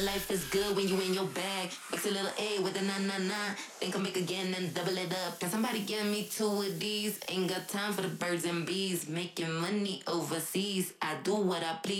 Life is good when you in your bag. Mix a little A with a 999. Think I'll make again and double it up. Can somebody give me two of these? Ain't got time for the birds and bees. Making money overseas. I do what I please.